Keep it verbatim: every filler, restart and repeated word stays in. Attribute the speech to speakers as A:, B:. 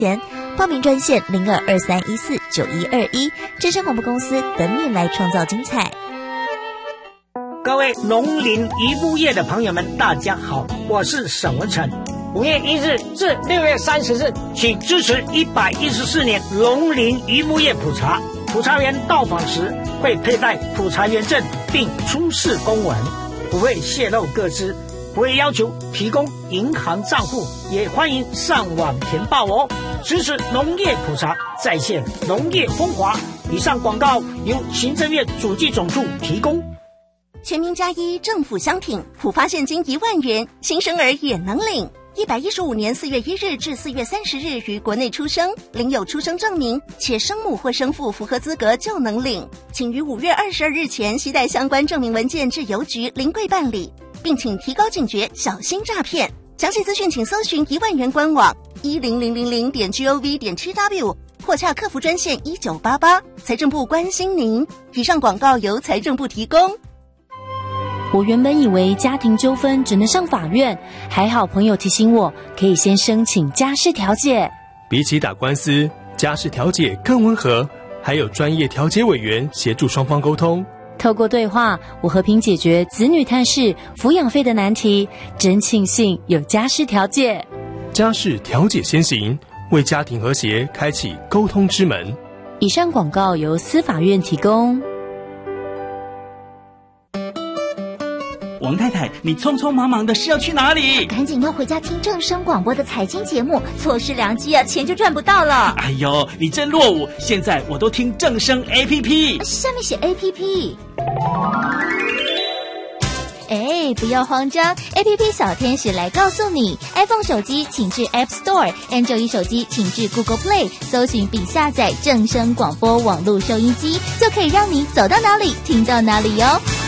A: 报名专线零二二三一四九一二一，正声广播公司等你来创造精彩。
B: 各位农林渔牧业的朋友们，大家好，我是沈文成。五月一日至六月三十日，请支持一百一十四年农林渔牧业普查。普查员到访时会佩戴普查员证，并出示公文，不会泄露个资，不会要求提供银行账户，也欢迎上网填报哦。支持农业普查，再现农业风华。以上广告由行政院主计总处提供。
C: 全民加一，政府相挺，普发现金一万元，新生儿也能领。一百一十五年四月一日至四月三十日于国内出生，领有出生证明，且生母或生父符合资格就能领。请于五月二十二日前携带相关证明文件至邮局临柜办理，并请提高警觉，小心诈骗。详细资讯请搜寻一万元官网一零零零零点 gov 点 tw 或洽客服专线一九八八。财政部关心您。以上广告由财政部提供。
D: 我原本以为家庭纠纷只能上法院，还好朋友提醒我，可以先申请家事调解。
E: 比起打官司，家事调解更温和，还有专业调解委员协助双方沟通。
D: 透过对话，我和平解决子女探视、抚养费的难题，真庆幸有家事调解。
E: 家事调解先行，为家庭和谐开启沟通之门。
D: 以上广告由司法院提供。
F: 王太太，你匆匆忙忙的是要去哪里？
G: 赶紧要回家听正声广播的财经节目，错失良机啊，钱就赚不到了。
F: 哎呦，你真落伍！现在我都听正声 A P P，
G: 下面写 A P P。哎，不要慌张 ，A P P 小天使来告诉你 ，iPhone 手机请至 App Store，Android 手机请至 Google Play， 搜寻并下载正声广播网络收音机，就可以让你走到哪里听到哪里哟。